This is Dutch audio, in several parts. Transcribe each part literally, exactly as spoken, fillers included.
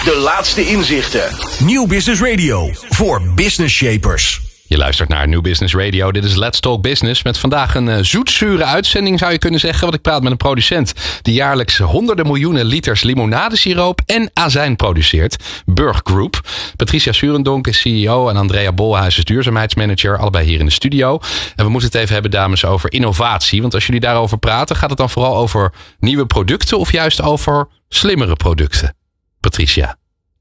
De laatste inzichten. Nieuw Business Radio voor business shapers. Je luistert naar New Business Radio. Dit is Let's Talk Business. Met vandaag een uh, zoetzure uitzending zou je kunnen zeggen. Want ik praat met een producent die jaarlijks honderden miljoenen liters limonadesiroop en azijn produceert. Burg Group. Patricia Surendonk is C E O en Andrea Bolhuis is duurzaamheidsmanager. Allebei hier in de studio. En we moeten het even hebben, dames, over innovatie. Want als jullie daarover praten, gaat het dan vooral over nieuwe producten of juist over slimmere producten? Patricia.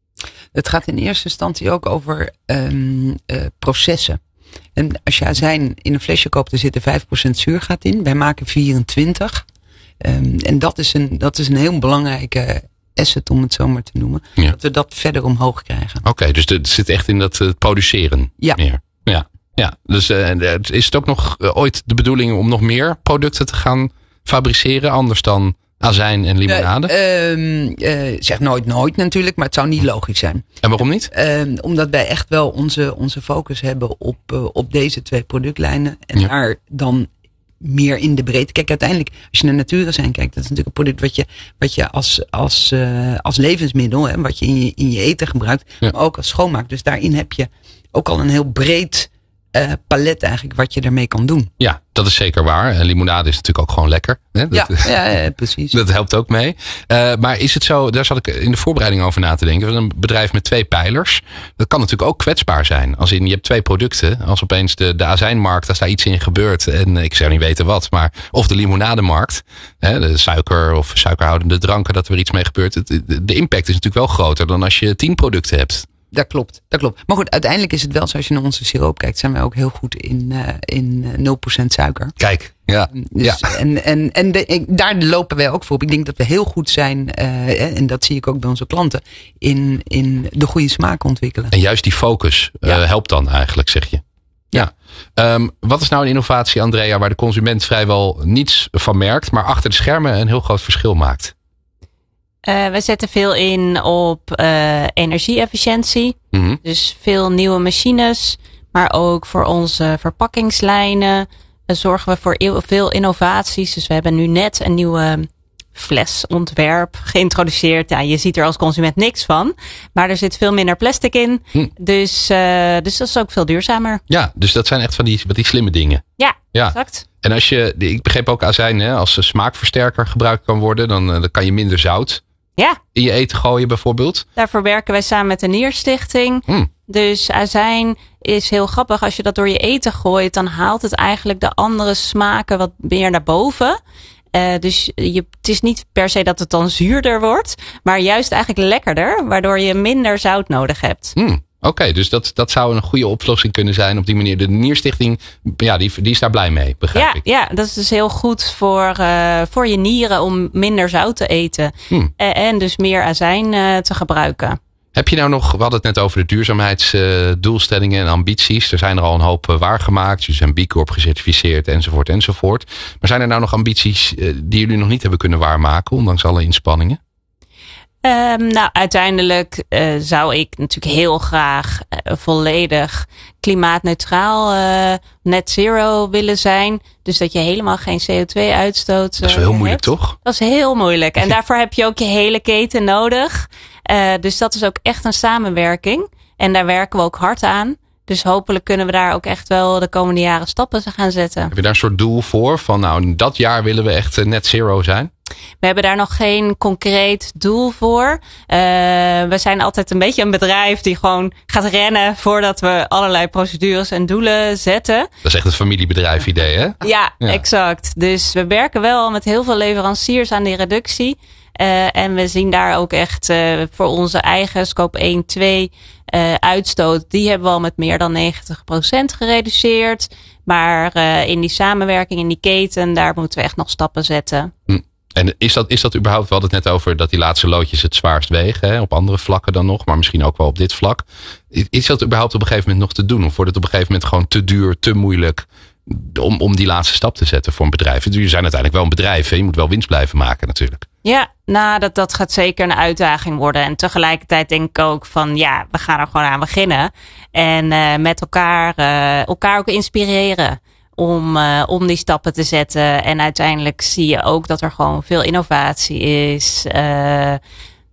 Het gaat in eerste instantie ook over um, uh, processen. En als je azijn in een flesje koopt, er zit er vijf procent zuurgat in. Wij maken vierentwintig. Um, en dat is, een, dat is een heel belangrijke asset, om het zo maar te noemen. Ja. Dat we dat verder omhoog krijgen. Oké, okay, dus het zit echt in dat uh, produceren. Ja. Meer. Ja. Ja. Dus uh, is het ook nog uh, ooit de bedoeling om nog meer producten te gaan fabriceren, anders dan azijn en limonade? Uh, uh, uh, zeg nooit nooit natuurlijk, maar het zou niet logisch zijn. En waarom niet? Uh, omdat wij echt wel onze, onze focus hebben op, uh, op deze twee productlijnen. En ja. daar dan meer in de breedte. Kijk, uiteindelijk, als je naar natuurazijn kijkt, dat is natuurlijk een product wat je, wat je als, als, uh, als levensmiddel, hè, wat je in, je in je eten gebruikt, ja. maar ook als schoonmaak. Dus daarin heb je ook al een heel breed Uh, palet eigenlijk wat je ermee kan doen. Ja, dat is zeker waar. En limonade is natuurlijk ook gewoon lekker. Hè? Dat, ja, ja, ja, precies. Dat helpt ook mee. Uh, maar is het zo, daar zat ik in de voorbereiding over na te denken. Een bedrijf met twee pijlers, dat kan natuurlijk ook kwetsbaar zijn. Als in, je hebt twee producten. Als opeens de, de azijnmarkt, als daar iets in gebeurt. En ik zou niet weten wat, maar of de limonademarkt. Hè, de suiker of suikerhoudende dranken, dat er weer iets mee gebeurt. Het, de, de impact is natuurlijk wel groter dan als je tien producten hebt. Dat klopt, dat klopt. Maar goed, uiteindelijk is het wel zo, als je naar onze siroop kijkt, zijn wij ook heel goed in, uh, in uh, nul procent suiker. Kijk, ja. Dus, ja. En, en, en de, ik, daar lopen wij ook voor op. Ik denk dat we heel goed zijn, uh, en dat zie ik ook bij onze klanten, in, in de goede smaak ontwikkelen. En juist die focus uh, ja. helpt dan eigenlijk, zeg je. Ja. ja. Um, wat is nou een innovatie, Andrea, waar de consument vrijwel niets van merkt, maar achter de schermen een heel groot verschil maakt? Uh, we zetten veel in op uh, energie-efficiëntie. Mm-hmm. Dus veel nieuwe machines. Maar ook voor onze verpakkingslijnen uh, zorgen we voor eeuw, veel innovaties. Dus we hebben nu net een nieuwe flesontwerp geïntroduceerd. Ja, je ziet er als consument niks van. Maar er zit veel minder plastic in. Hm. Dus, uh, dus dat is ook veel duurzamer. Ja, dus dat zijn echt van die, van die slimme dingen. Ja, ja, exact. En als je, ik begreep ook azijn, hè, als smaakversterker gebruikt kan worden, dan, dan kan je minder zout ja. in je eten gooien bijvoorbeeld. Daarvoor werken wij samen met de Nierstichting. Mm. Dus azijn is heel grappig. Als je dat door je eten gooit, dan haalt het eigenlijk de andere smaken wat meer naar boven. Uh, dus je, het is niet per se dat het dan zuurder wordt, maar juist eigenlijk lekkerder, waardoor je minder zout nodig hebt. Mm. Oké, okay, dus dat, dat zou een goede oplossing kunnen zijn op die manier. De Nierstichting, ja, die, die is daar blij mee, begrijp ja, ik. Ja, dat is dus heel goed voor, uh, voor je nieren om minder zout te eten. Hmm. En, en dus meer azijn uh, te gebruiken. Heb je nou nog, we hadden het net over de duurzaamheidsdoelstellingen en ambities. Er zijn er al een hoop waargemaakt. Jullie zijn B Corp gecertificeerd enzovoort enzovoort. Maar zijn er nou nog ambities die jullie nog niet hebben kunnen waarmaken, ondanks alle inspanningen? Um, nou, uiteindelijk uh, zou ik natuurlijk heel graag uh, volledig klimaatneutraal uh, net zero willen zijn. Dus dat je helemaal geen C O twee uitstoot uh, Dat is wel heel hebt. moeilijk, toch? Dat is heel moeilijk. En daarvoor heb je ook je hele keten nodig. Uh, dus dat is ook echt een samenwerking. En daar werken we ook hard aan. Dus hopelijk kunnen we daar ook echt wel de komende jaren stappen gaan zetten. Heb je daar een soort doel voor? Van nou, dat jaar willen we echt net zero zijn? We hebben daar nog geen concreet doel voor. Uh, we zijn altijd een beetje een bedrijf die gewoon gaat rennen voordat we allerlei procedures en doelen zetten. Dat is echt het familiebedrijf idee, hè? Ja, ja, exact. Dus we werken wel met heel veel leveranciers aan die reductie. Uh, en we zien daar ook echt uh, voor onze eigen scope één, twee uh, uitstoot. Die hebben we al met meer dan negentig procent gereduceerd. Maar uh, in die samenwerking, in die keten, daar moeten we echt nog stappen zetten. Hm. En is dat, is dat überhaupt, we hadden het net over dat die laatste loodjes het zwaarst wegen. Hè? Op andere vlakken dan nog, maar misschien ook wel op dit vlak. Is dat überhaupt op een gegeven moment nog te doen? Of wordt het op een gegeven moment gewoon te duur, te moeilijk om, om die laatste stap te zetten voor een bedrijf? Jullie zijn uiteindelijk wel een bedrijf. Hè? Je moet wel winst blijven maken natuurlijk. Ja, nou dat, dat gaat zeker een uitdaging worden. En tegelijkertijd denk ik ook van ja, we gaan er gewoon aan beginnen. En uh, met elkaar, uh, elkaar ook inspireren. Om, uh, om die stappen te zetten. En uiteindelijk zie je ook dat er gewoon veel innovatie is. Uh,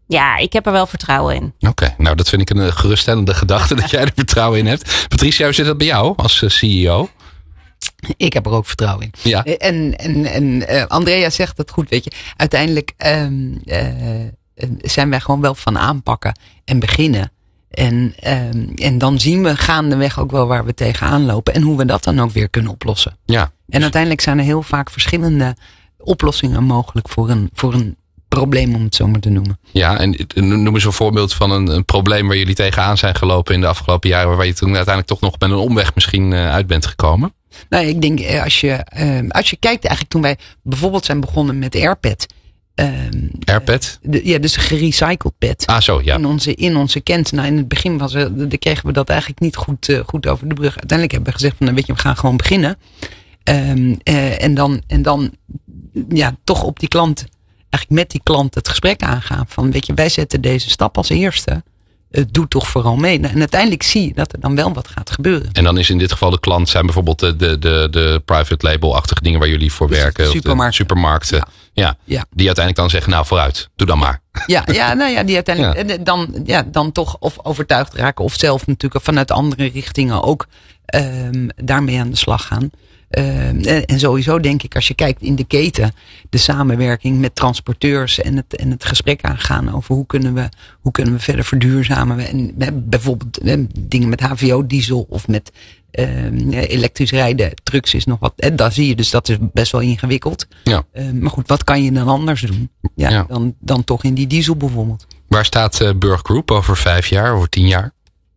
Ja, ik heb er wel vertrouwen in. Oké, okay, nou dat vind ik een geruststellende gedachte dat jij er vertrouwen in hebt. Patricia, hoe zit dat bij jou als C E O? Ik heb er ook vertrouwen in. Ja. En, en, en uh, Andrea zegt het goed, weet je. Uiteindelijk um, uh, zijn wij gewoon wel van aanpakken en beginnen. En, um, en dan zien we gaandeweg ook wel waar we tegenaan lopen. En hoe we dat dan ook weer kunnen oplossen. Ja. En uiteindelijk zijn er heel vaak verschillende oplossingen mogelijk voor een, voor een probleem, om het zo maar te noemen. Ja, en noem eens een voorbeeld van een, een probleem waar jullie tegenaan zijn gelopen in de afgelopen jaren. Waar je toen uiteindelijk toch nog met een omweg misschien uh, uit bent gekomen. Nou, ik denk als je, uh, als je kijkt eigenlijk toen wij bijvoorbeeld zijn begonnen met AirPad. Um, AirPad? Uh, de, ja, dus een gerecycled pad. Ah, zo, ja. In onze, in onze kent. Nou, in het begin was er, de, kregen we dat eigenlijk niet goed, uh, goed over de brug. Uiteindelijk hebben we gezegd van, nou, weet je, we gaan gewoon beginnen. Um, uh, en dan, en dan, ja, toch op die klant, eigenlijk met die klant het gesprek aangaan. Van, weet je, wij zetten deze stap als eerste. Uh, doe toch vooral mee. En uiteindelijk zie je dat er dan wel wat gaat gebeuren. En dan is in dit geval de klant zijn bijvoorbeeld de, de, de, de private label-achtige dingen waar jullie voor dus werken. Supermarkt. Of de supermarkten. Ja. Ja, ja. Die uiteindelijk dan zeggen, nou vooruit, doe dan maar. Ja, ja, nou ja, die uiteindelijk ja. Dan, ja, dan toch of overtuigd raken. Of zelf natuurlijk vanuit andere richtingen ook um, daarmee aan de slag gaan. Uh, en sowieso denk ik, als je kijkt in de keten, de samenwerking met transporteurs en het, en het gesprek aangaan over hoe kunnen we, hoe kunnen we verder verduurzamen. En we hebben bijvoorbeeld uh, dingen met H V O-diesel of met uh, elektrisch rijden, trucks is nog wat. En daar zie je dus, dat is best wel ingewikkeld. Ja. Uh, maar goed, wat kan je dan anders doen? Ja, ja. Dan, dan toch in die diesel bijvoorbeeld. Waar staat uh, Burg Group over vijf jaar, over tien jaar?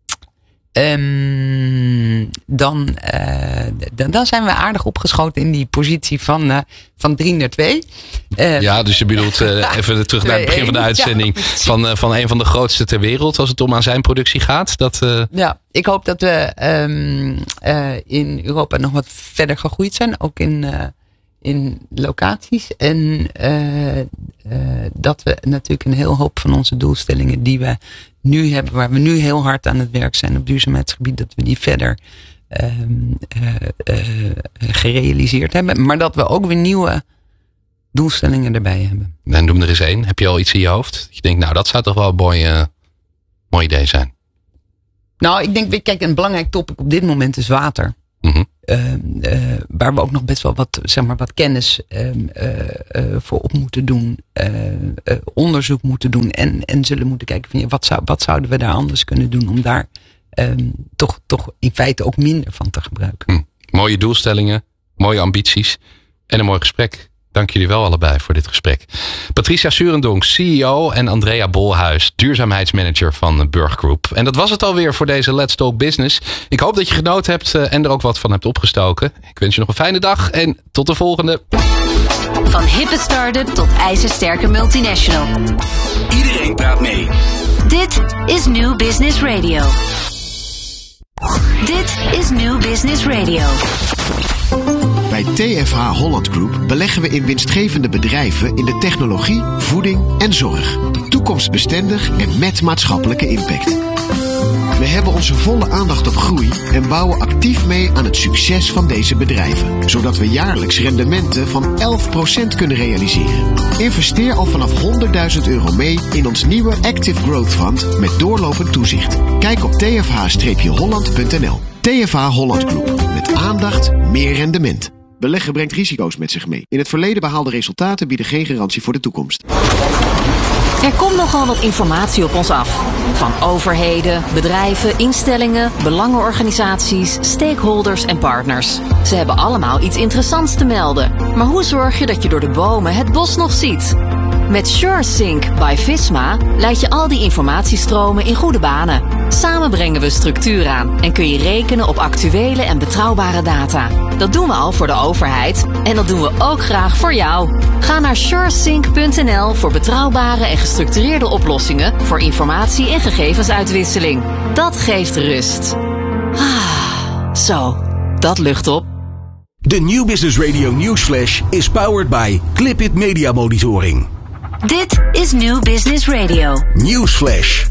Um, dan, uh, dan, dan zijn we aardig opgeschoten in die positie van, uh, van drie naar twee. Uh, ja, dus je bedoelt uh, even terug naar het begin van de uitzending. Ja, van, uh, van een van de grootste ter wereld als het om aan zijn productie gaat. Dat, uh... Ja, ik hoop dat we um, uh, in Europa nog wat verder gegroeid zijn. Ook in, uh, in locaties. En uh, uh, dat we natuurlijk een heel hoop van onze doelstellingen die we nu hebben, waar we nu heel hard aan het werk zijn op duurzaamheidsgebied, dat we die verder uh, uh, uh, gerealiseerd hebben. Maar dat we ook weer nieuwe doelstellingen erbij hebben. En noem er eens één. Heb je al iets in je hoofd? Dat je denkt, nou dat zou toch wel een mooi, uh, mooi idee zijn. Nou, ik denk, kijk, een belangrijk topic op dit moment is water. Mm-hmm. Uh, uh, waar we ook nog best wel wat, zeg maar, wat kennis uh, uh, uh, voor op moeten doen. Uh, uh, onderzoek moeten doen. En, en zullen moeten kijken van ja, wat, zou, wat zouden we daar anders kunnen doen. Om daar um, toch, toch in feite ook minder van te gebruiken. Hm. Mooie doelstellingen. Mooie ambities. En een mooi gesprek. Dank jullie wel allebei voor dit gesprek. Patricia Surendonk, C E O, en Andrea Bolhuis, duurzaamheidsmanager van Burg Group. En dat was het alweer voor deze Let's Talk Business. Ik hoop dat je genoten hebt en er ook wat van hebt opgestoken. Ik wens je nog een fijne dag en tot de volgende. Van hippe start-up tot ijzersterke multinational. Iedereen praat mee. Dit is New Business Radio. Dit is New Business Radio. Bij T F H Holland Group beleggen we in winstgevende bedrijven in de technologie, voeding en zorg. Toekomstbestendig en met maatschappelijke impact. We hebben onze volle aandacht op groei en bouwen actief mee aan het succes van deze bedrijven. Zodat we jaarlijks rendementen van elf procent kunnen realiseren. Investeer al vanaf honderdduizend euro mee in ons nieuwe Active Growth Fund met doorlopend toezicht. Kijk op t f h holland punt n l. T F H Holland Group. Met aandacht, meer rendement. Beleggen brengt risico's met zich mee. In het verleden behaalde resultaten bieden geen garantie voor de toekomst. Er komt nogal wat informatie op ons af. Van overheden, bedrijven, instellingen, belangenorganisaties, stakeholders en partners. Ze hebben allemaal iets interessants te melden. Maar hoe zorg je dat je door de bomen het bos nog ziet? Met SureSync by Visma leid je al die informatiestromen in goede banen. Samen brengen we structuur aan en kun je rekenen op actuele en betrouwbare data. Dat doen we al voor de overheid en dat doen we ook graag voor jou. Ga naar suresync punt n l voor betrouwbare en gestructureerde oplossingen voor informatie- en gegevensuitwisseling. Dat geeft rust. Ah, zo, dat lucht op. De New Business Radio Newsflash is powered by Clipit Media Monitoring. Dit is New Business Radio. Newsflash.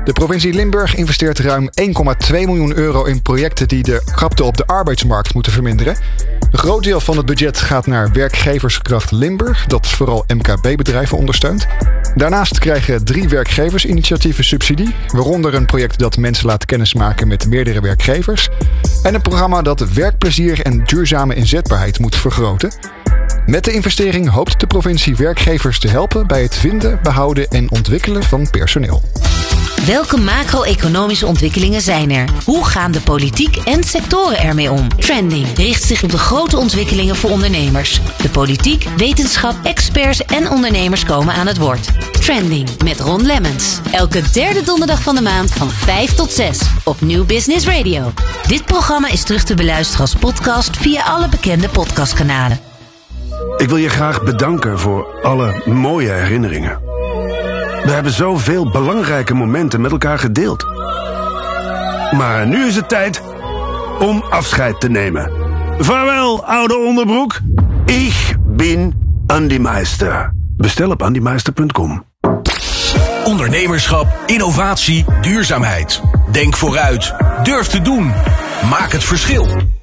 De provincie Limburg investeert ruim één komma twee miljoen euro in projecten die de krapte op de arbeidsmarkt moeten verminderen. Een groot deel van het budget gaat naar Werkgeverskracht Limburg, dat vooral M K B-bedrijven ondersteunt. Daarnaast krijgen drie werkgeversinitiatieven subsidie, waaronder een project dat mensen laat kennismaken met meerdere werkgevers en een programma dat werkplezier en duurzame inzetbaarheid moet vergroten. Met de investering hoopt de provincie werkgevers te helpen bij het vinden, behouden en ontwikkelen van personeel. Welke macro-economische ontwikkelingen zijn er? Hoe gaan de politiek en sectoren ermee om? Trending richt zich op de grote ontwikkelingen voor ondernemers. De politiek, wetenschap, experts en ondernemers komen aan het woord. Trending met Ron Lemmens. Elke derde donderdag van de maand van vijf tot zes op Nieuw Business Radio. Dit programma is terug te beluisteren als podcast via alle bekende podcastkanalen. Ik wil je graag bedanken voor alle mooie herinneringen. We hebben zoveel belangrijke momenten met elkaar gedeeld. Maar nu is het tijd om afscheid te nemen. Vaarwel, oude onderbroek. Ik ben Andy Meister. Bestel op andy meister punt com. Ondernemerschap, innovatie, duurzaamheid. Denk vooruit. Durf te doen. Maak het verschil.